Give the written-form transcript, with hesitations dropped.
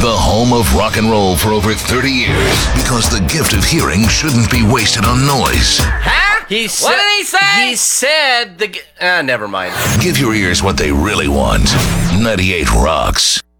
the home of rock and roll for over 30 years. Because the gift of hearing shouldn't be wasted on noise. Huh? What did he say? He said never mind. Give your ears what they really want. 98 Rocks.